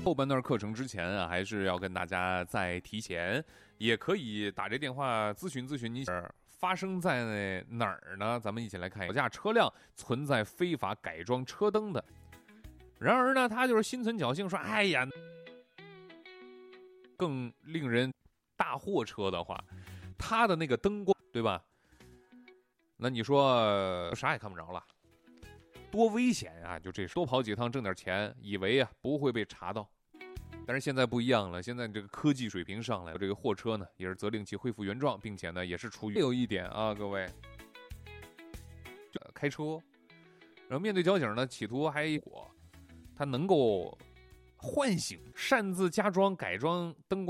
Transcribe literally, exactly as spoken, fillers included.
后半段课程之前啊，还是要跟大家再提前，也可以打这电话咨询咨询你发生在哪儿呢？咱们一起来看，有架车辆存在非法改装车灯的。然而呢，他就是心存侥幸说：“哎呀，更令人大货车的话，他的那个灯光，对吧？那你说啥也看不着了，多危险啊！就这多跑几趟挣点钱，以为啊不会被查到。但是现在不一样了，现在这个科技水平上来了，这个货车呢也是责令其恢复原状，并且呢也是出于有一点啊，各位，开车，然后面对交警呢，企图还果。”他能够唤醒擅自加装改装灯光